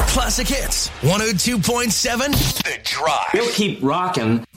Classic Hits, 102.7 The Drive. We'll keep rocking.